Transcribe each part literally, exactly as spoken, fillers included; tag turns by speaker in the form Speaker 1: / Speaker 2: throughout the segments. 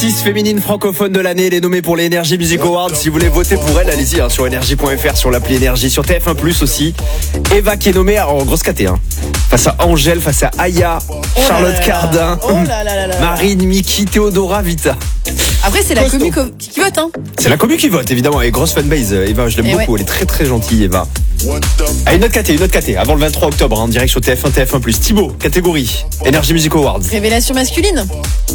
Speaker 1: artiste féminine francophone de l'année. Elle est nommée pour les Energy Music Awards. Si vous voulez voter pour elle, allez-y hein, sur énergie point f r, sur l'appli Énergie, sur T F un plus aussi. Eva qui est nommée en grosse caté hein. Face à Angèle, face à Aya, oh Charlotte là là Cardin,
Speaker 2: oh là là là là.
Speaker 1: Marine, Miki, Théodora, Vita.
Speaker 2: Après c'est la commu qui vote hein.
Speaker 1: C'est la commu qui vote évidemment. Et grosse fanbase Eva, je l'aime et beaucoup, ouais. Elle est très très gentille Eva. Allez, une autre caté, une autre caté, avant le vingt-trois octobre, en direct sur T F un, T F un plus. Thibaut, catégorie Energy Music Awards.
Speaker 2: Révélation masculine.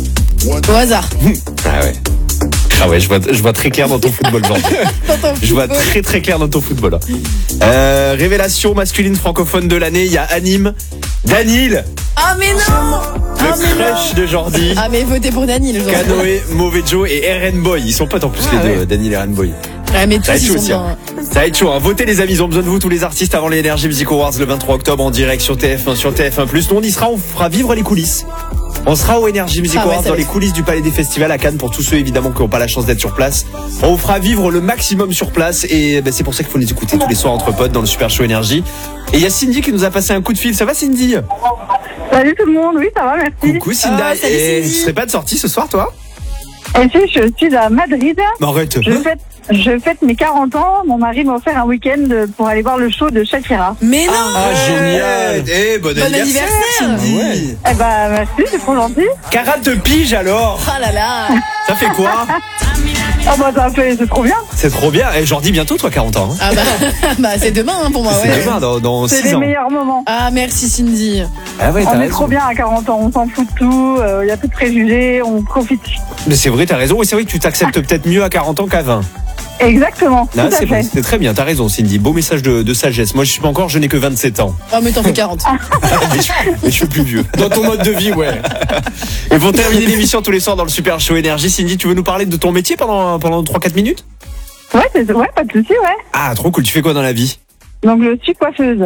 Speaker 2: Au hasard.
Speaker 1: Ah ouais. Ah ouais, je vois, je vois très clair dans ton football, genre. Je vois très très clair dans ton football. Euh, révélation masculine francophone de l'année, il y a Anime, Danil.
Speaker 2: Ah mais non.
Speaker 1: Le
Speaker 2: ah, mais
Speaker 1: crush
Speaker 2: non.
Speaker 1: de Jordi.
Speaker 2: Ah mais votez pour Danil.
Speaker 1: Canoë, Mauvais Joe et R N Boy. Ils sont potes en plus ah, les ouais. deux, Danil et R N Boy.
Speaker 2: Ah, mais
Speaker 1: ça va être chaud aussi. Hein. Ça va être chaud. Hein. Votez les amis, ils ont besoin de vous tous les artistes avant les Energy Music Awards le vingt-trois octobre en direct sur T F un, sur T F un plus. Nous on y sera, on fera vivre les coulisses. On sera au Energy Music ah Awards ouais, dans les coulisses du Palais des Festivals à Cannes pour tous ceux évidemment qui n'ont pas la chance d'être sur place. On vous fera vivre le maximum sur place et ben, c'est pour ça qu'il faut nous écouter tous les soirs entre potes dans le Super Show Énergie. Et il y a Cindy qui nous a passé un coup de fil. Ça va Cindy?
Speaker 3: Salut tout le monde, oui ça va, merci.
Speaker 1: Coucou Cinda,
Speaker 2: oh, salut,
Speaker 1: et
Speaker 2: Cindy.
Speaker 1: tu serais pas de sortie ce soir toi?
Speaker 3: Et si je suis à Madrid.
Speaker 1: Mais arrête.
Speaker 3: Je fête, je fête mes quarante ans. Mon mari m'a offert un week-end pour aller voir le show de Shakira.
Speaker 2: Mais non.
Speaker 1: Ah, ah génial. Eh bon, bon anniversaire,
Speaker 2: anniversaire
Speaker 1: Cindy.
Speaker 3: Ah ouais. Eh bah merci, c'est trop gentil.
Speaker 1: quarante piges alors.
Speaker 2: Ah là là.
Speaker 1: Ça fait quoi?
Speaker 3: Ah bah ça fait, c'est trop bien.
Speaker 1: C'est trop bien. Et Jordi bientôt toi quarante ans. Hein.
Speaker 2: Ah bah, bah c'est demain hein, pour moi.
Speaker 1: C'est
Speaker 2: ouais.
Speaker 1: demain dans, dans
Speaker 3: c'est
Speaker 1: six
Speaker 3: les
Speaker 1: ans.
Speaker 3: meilleurs moments.
Speaker 2: Ah merci Cindy.
Speaker 1: Ah ouais,
Speaker 3: on est
Speaker 1: raison.
Speaker 3: trop bien à quarante ans, on s'en fout de tout, il euh, y a plus de préjugés, on profite.
Speaker 1: Mais c'est vrai, t'as raison. Oui, c'est vrai que tu t'acceptes peut-être mieux à quarante ans qu'à vingt.
Speaker 3: Exactement.
Speaker 1: Là,
Speaker 3: tout à
Speaker 1: c'est,
Speaker 3: fait.
Speaker 1: bon, c'est très bien, t'as raison Cindy. Beau message de, de sagesse. Moi je suis pas encore, je n'ai que vingt-sept ans.
Speaker 2: Ah mais t'en fais quarante.
Speaker 1: mais, je, mais je suis plus vieux.
Speaker 4: Dans ton mode de vie, ouais.
Speaker 1: Et pour terminer l'émission tous les soirs dans le Super Show Énergie, Cindy, tu veux nous parler de ton métier pendant, pendant trois quatre minutes?
Speaker 3: Ouais, c'est, ouais, pas de soucis, ouais.
Speaker 1: Ah, trop cool. Tu fais quoi dans la vie?
Speaker 3: Donc je suis coiffeuse.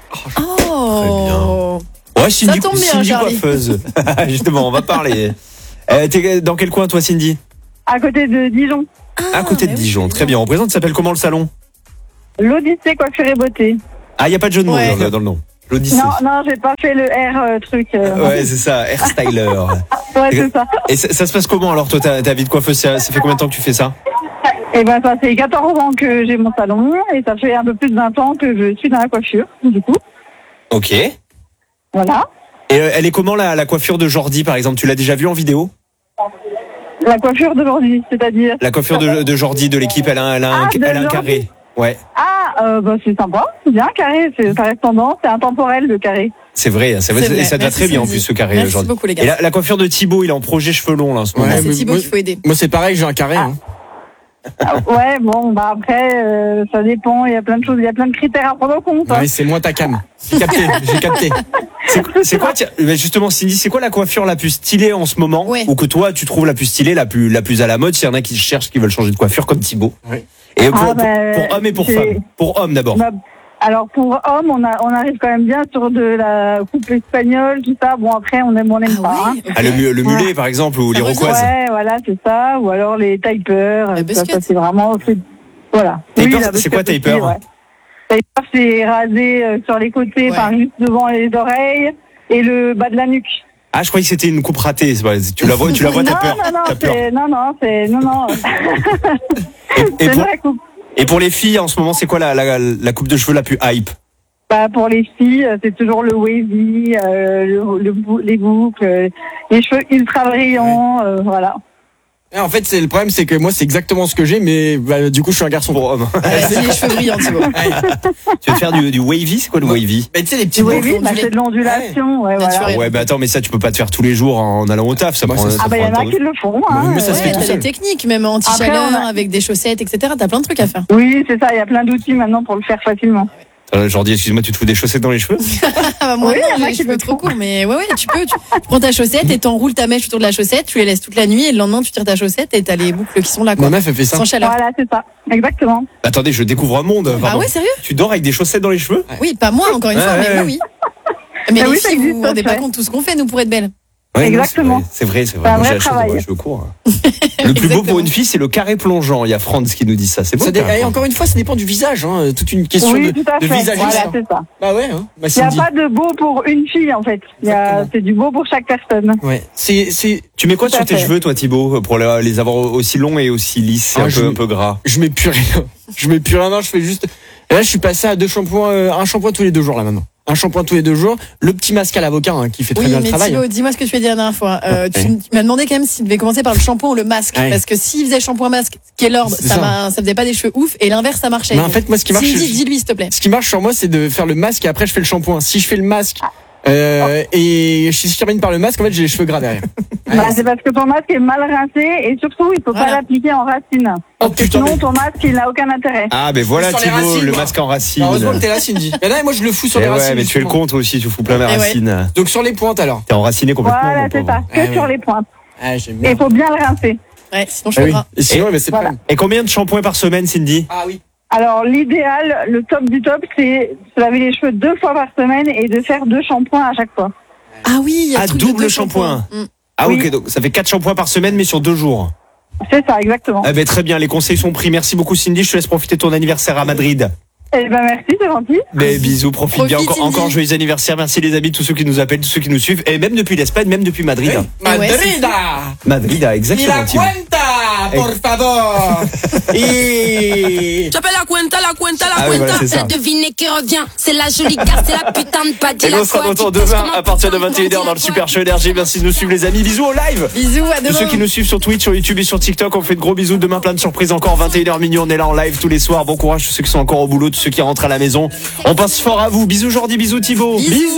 Speaker 2: Oh.
Speaker 1: Très bien. Ouais, Cindy,
Speaker 2: ça tombe bien,
Speaker 1: Cindy
Speaker 2: Charlie.
Speaker 1: coiffeuse. Justement, on va parler. Euh, t'es dans quel coin toi Cindy?
Speaker 3: À côté de Dijon.
Speaker 2: Ah,
Speaker 1: à côté de Dijon, très bien. On présente, ça s'appelle comment le salon?
Speaker 3: L'Odyssée Coiffure et Beauté.
Speaker 1: Ah, il n'y a pas de jeu de mots
Speaker 2: ouais.
Speaker 1: dans, dans le nom. L'Odyssée.
Speaker 3: Non, non, j'ai pas fait le R euh, truc. Euh...
Speaker 1: Ouais, c'est ça, hairstyler.
Speaker 3: ouais, c'est ça.
Speaker 1: Et ça, ça se passe comment alors toi, ta, ta vie de coiffeuse, ça, ça fait combien de temps que tu fais ça?
Speaker 3: Eh ben, ça fait quatorze ans que j'ai mon salon et ça fait un peu plus de vingt ans que je suis dans la coiffure, du coup.
Speaker 1: Ok.
Speaker 3: Voilà.
Speaker 1: Et euh, elle est comment la, la coiffure de Jordi par exemple? Tu l'as déjà vue en vidéo?
Speaker 3: La coiffure d'aujourd'hui, c'est-à-dire?
Speaker 1: La coiffure de, de Jordi de l'équipe, elle a, elle a, un,
Speaker 3: ah,
Speaker 1: elle a un carré. Ouais.
Speaker 3: Ah, euh, bah, c'est sympa, c'est bien, carré, c'est, ça reste tendance, c'est intemporel le carré.
Speaker 1: C'est vrai, c'est vrai,
Speaker 2: c'est vrai.
Speaker 1: Et ça te va très bien en plus ce carré.
Speaker 2: Merci
Speaker 1: Jordi.
Speaker 2: beaucoup les gars.
Speaker 1: Et la, la coiffure de Thibaut, il est en projet cheveux longs là en ce moment.
Speaker 2: Ouais,
Speaker 4: Ouais,
Speaker 2: c'est
Speaker 4: mais
Speaker 2: Thibaut
Speaker 4: moi-
Speaker 2: qu'il faut aider.
Speaker 4: Moi, c'est pareil, j'ai un carré.
Speaker 3: Ah.
Speaker 4: Hein.
Speaker 3: Ah, ouais, bon, bah après, euh, ça dépend, il y a plein de choses, il y a plein de critères à prendre en compte. Hein.
Speaker 4: Ouais, c'est moi ta cam. J'ai capté, j'ai capté.
Speaker 1: C'est, c'est quoi, tiens, mais justement, Cindy, c'est quoi la coiffure la plus stylée en ce moment?
Speaker 2: Ouais.
Speaker 1: Ou que toi, tu trouves la plus stylée, la plus, la plus à la mode, s'il y en a qui cherchent, qui veulent changer de coiffure comme Thibaut?
Speaker 4: Oui.
Speaker 1: Et pour,
Speaker 3: Ah, bah,
Speaker 1: pour, pour hommes et pour
Speaker 3: c'est-
Speaker 1: femmes. Pour hommes d'abord.
Speaker 3: Bah, alors pour hommes, on, a, on arrive quand même bien sur de la coupe espagnole, tout ça. Bon, après, on aime, on aime
Speaker 2: Ah
Speaker 3: pas.
Speaker 2: ouais,
Speaker 3: Hein.
Speaker 1: Ah, le, mu- le mulet, par exemple, ou
Speaker 2: Ça
Speaker 1: l'iroquoise.
Speaker 3: Ouais, voilà, c'est ça. Ou alors les typers.
Speaker 2: La
Speaker 3: Ça,
Speaker 2: busquette.
Speaker 3: ça, c'est vraiment. C'est, voilà.
Speaker 1: Taper,
Speaker 3: la
Speaker 1: c'est quoi,
Speaker 3: busquette
Speaker 1: taper
Speaker 3: aussi, ouais. Taper, c'est rasé euh, sur les côtés,
Speaker 2: Ouais.
Speaker 3: enfin juste devant les oreilles et le bas de la nuque.
Speaker 1: Ah, je croyais que c'était une coupe ratée. C'est pas- Tu la vois, tu la vois, t'as
Speaker 3: non,
Speaker 1: peur.
Speaker 3: non, non,
Speaker 1: T'as peur.
Speaker 3: c'est, non, non, c'est, non, non.
Speaker 1: Et, et
Speaker 3: c'est
Speaker 1: pour,
Speaker 3: une vraie coupe.
Speaker 1: et pour les filles, en ce moment, c'est quoi la, la, la coupe de cheveux la plus hype?
Speaker 3: Bah, pour les filles, euh, c'est toujours le wavy, euh, le, le bou- les boucles, euh, les cheveux ultra brillants, euh, voilà.
Speaker 4: Et en fait, c'est le problème, c'est que moi, c'est exactement ce que j'ai, mais bah, du coup, je suis un garçon.
Speaker 1: Pour hommes.
Speaker 2: Ouais, c'est les cheveux brillants Thibaut.
Speaker 1: Tu veux faire du, du wavy? C'est quoi le wavy?
Speaker 4: Mais tu sais, les petits
Speaker 3: Le
Speaker 4: boucles.
Speaker 3: wavy, bah,
Speaker 2: ondulés.
Speaker 3: c'est de l'ondulation, ouais, voilà.
Speaker 2: Naturel.
Speaker 1: Ouais, bah attends, mais ça, tu peux pas te faire tous les jours en allant au taf. Ça
Speaker 4: Moi,
Speaker 1: prend,
Speaker 4: ça,
Speaker 1: ça
Speaker 3: Ah bah, il y
Speaker 1: prend
Speaker 3: en
Speaker 1: un
Speaker 3: a
Speaker 1: temps
Speaker 3: qui le font, hein.
Speaker 4: Mais ça se fait
Speaker 2: Ouais,
Speaker 4: tout
Speaker 2: t'as
Speaker 4: seul.
Speaker 2: des techniques, même anti-chaleur,
Speaker 3: Après, on a-
Speaker 2: avec des chaussettes, et cetera. T'as plein de trucs à faire.
Speaker 3: Oui, c'est ça, il y a plein d'outils maintenant pour le faire facilement.
Speaker 1: Euh, Jordi, excuse-moi, tu te fous des chaussettes dans les cheveux?
Speaker 2: Ah bah moi
Speaker 3: Oui,
Speaker 2: non,
Speaker 3: y en a
Speaker 2: j'ai les
Speaker 3: qui
Speaker 2: cheveux
Speaker 3: le
Speaker 2: trop
Speaker 3: font.
Speaker 2: courts, mais ouais ouais, tu peux. Tu, tu prends ta chaussette et t'enroules ta mèche autour de la chaussette, tu les laisses toute la nuit et le lendemain tu tires ta chaussette et t'as les boucles qui sont là quoi.
Speaker 4: Ma meuf, elle fait ça.
Speaker 2: Sans chaleur.
Speaker 3: Voilà, c'est ça, exactement.
Speaker 1: Attendez, je découvre un monde.
Speaker 2: Ah
Speaker 1: pardon.
Speaker 2: ouais, sérieux?
Speaker 1: Tu dors avec des chaussettes dans les cheveux?
Speaker 2: Oui, pas moi encore une
Speaker 1: Ouais,
Speaker 2: fois,
Speaker 1: ouais,
Speaker 2: mais
Speaker 1: ouais.
Speaker 2: oui oui. Mais
Speaker 3: Ah
Speaker 2: les
Speaker 3: oui, ça
Speaker 2: filles, vous
Speaker 3: existe,
Speaker 2: vous rendez
Speaker 3: ça,
Speaker 2: pas
Speaker 3: ouais.
Speaker 2: compte tout ce qu'on fait nous pour être belles.
Speaker 1: Ouais,
Speaker 3: Exactement.
Speaker 1: non, c'est vrai, c'est vrai.
Speaker 3: C'est un
Speaker 1: Moi, j'ai
Speaker 3: vrai
Speaker 1: la chance
Speaker 3: travail.
Speaker 1: d'avoir les cheveux courts. Le plus beau pour une fille, c'est le carré plongeant. Il y a Franz qui nous dit ça. C'est beau.
Speaker 4: Ça dé-
Speaker 1: le carré
Speaker 4: et encore une fois, ça dépend du visage. Hein. Toute une question
Speaker 3: Oui,
Speaker 4: de,
Speaker 3: tout à
Speaker 4: de
Speaker 3: fait.
Speaker 4: visage.
Speaker 3: Voilà, c'est ça.
Speaker 4: Bah ouais. Hein. Bah,
Speaker 3: Il n'y a
Speaker 4: Cindy.
Speaker 3: pas de beau pour une fille, en fait. Il y a,
Speaker 4: Exactement.
Speaker 3: c'est du beau pour chaque personne.
Speaker 4: Ouais. C'est c'est.
Speaker 1: Tu mets quoi
Speaker 3: Tout à
Speaker 1: sur tes
Speaker 3: fait.
Speaker 1: cheveux, toi, Thibaut, pour les les avoir aussi longs et aussi lisses, et
Speaker 4: Ah,
Speaker 1: un
Speaker 4: je-
Speaker 1: peu, un peu gras?
Speaker 4: Je mets plus rien. Je mets plus rien. Non, je fais juste. Et là, je suis passé à deux shampoings, euh, un shampoing tous les deux jours là maintenant. Un shampoing tous les deux jours. Le petit masque à l'avocat hein, qui fait très
Speaker 2: Oui,
Speaker 4: bien le
Speaker 2: mais
Speaker 4: travail.
Speaker 2: Thibaut, dis-moi ce que tu as dit la dernière fois. Euh,
Speaker 4: Ouais.
Speaker 2: tu, tu m'as demandé quand même s'il devait commencer par le shampoing ou le masque.
Speaker 4: Ouais.
Speaker 2: Parce que s'il faisait shampoing-masque, qui est l'ordre,
Speaker 4: C'est
Speaker 2: ça,
Speaker 4: ça.
Speaker 2: m'a- ça faisait pas des cheveux ouf. Et l'inverse, ça marchait.
Speaker 4: Mais en fait, moi, ce qui marche,
Speaker 2: Cindy,
Speaker 4: c'est-
Speaker 2: dis-lui, s'il te plaît.
Speaker 4: Ce qui marche sur moi, c'est de faire le masque et après je fais le shampoing. Si je fais le masque euh, et si je termine par le masque, en fait, j'ai les cheveux gras derrière.
Speaker 3: Bah, c'est parce que ton masque est mal rincé et surtout, il faut
Speaker 2: Voilà.
Speaker 3: pas l'appliquer en racine.
Speaker 4: Oh
Speaker 3: Parce que
Speaker 4: putain,
Speaker 3: sinon,
Speaker 4: mais-
Speaker 3: ton masque, il n'a aucun intérêt.
Speaker 1: Ah, ben voilà,
Speaker 4: Sur les
Speaker 1: Thibaut,
Speaker 4: racines,
Speaker 1: le
Speaker 4: moi.
Speaker 1: masque en racine.
Speaker 4: Heureusement que t'es là, Cindy. Mais là, moi, je le fous sur
Speaker 1: Eh
Speaker 4: les
Speaker 1: ouais,
Speaker 4: racines.
Speaker 1: mais tu fais le
Speaker 4: justement.
Speaker 1: compte aussi, tu fous plein les
Speaker 2: Eh ouais.
Speaker 1: racines.
Speaker 4: Donc sur les pointes alors.
Speaker 1: T'es enraciné complètement.
Speaker 3: Voilà,
Speaker 1: mon
Speaker 3: c'est
Speaker 1: pauvre.
Speaker 3: ça. Que
Speaker 4: Ah,
Speaker 3: sur
Speaker 4: oui.
Speaker 3: les pointes.
Speaker 4: Ah, j'aime
Speaker 3: Et
Speaker 4: bien.
Speaker 3: il faut bien le rincer.
Speaker 2: Ouais, sinon, je
Speaker 4: Ah
Speaker 2: fais
Speaker 4: oui.
Speaker 2: gras.
Speaker 4: Et sinon, mais c'est
Speaker 3: Voilà.
Speaker 4: pas.
Speaker 1: Et combien de shampoings par semaine, Cindy?
Speaker 4: Ah oui.
Speaker 3: Alors, l'idéal, le top du top, c'est se laver les cheveux deux fois par semaine et de faire deux shampoings à chaque fois.
Speaker 2: Ah oui, il y a
Speaker 1: Ah,
Speaker 2: le truc de
Speaker 1: double
Speaker 2: deux
Speaker 1: shampoing.
Speaker 2: shampoings. Mm.
Speaker 1: Ah,
Speaker 3: Oui.
Speaker 1: ok, donc ça fait quatre shampoings par semaine, mais sur deux jours.
Speaker 3: C'est ça, exactement.
Speaker 1: Ah, ben très bien, les conseils sont pris. Merci beaucoup, Cindy. Je te laisse profiter de ton anniversaire à Madrid.
Speaker 3: Eh ben, merci, c'est gentil.
Speaker 1: Mais bisous, profite bien.
Speaker 2: Profite,
Speaker 1: Encore,
Speaker 2: Cindy.
Speaker 1: encore joyeux anniversaire. Merci les amis, tous ceux qui nous appellent, tous ceux qui nous suivent. Et même depuis l'Espagne, même depuis Madrid.
Speaker 4: Madrida.
Speaker 1: Madrid, ah,
Speaker 4: Y
Speaker 1: exactement.
Speaker 4: la
Speaker 1: Thibaut.
Speaker 4: cuenta, por favor. Et.
Speaker 5: J'appelle la cuenta, la cuenta, la
Speaker 1: Ah oui,
Speaker 5: cuenta.
Speaker 1: voilà, c'est ça.
Speaker 5: La devinée qui revient. C'est la jolie carte, c'est la putain de pas
Speaker 1: Et on sera de retour demain à partir de vingt et une heures dans le Super Show Énergie. Merci de nous suivre les amis. Bisous au live.
Speaker 2: Bisous, à
Speaker 1: Tous
Speaker 2: demain.
Speaker 1: ceux qui nous suivent sur Twitch, sur YouTube et sur TikTok, on fait de gros bisous. Demain, plein de surprises encore. vingt et une heures minuit, on est là en live tous les soirs. Bon courage tous ceux qui sont encore au boulot, tous ceux qui rentrent à la maison. On pense fort à vous. Bisous Jordi, bisous Thibaut.
Speaker 2: Bisous.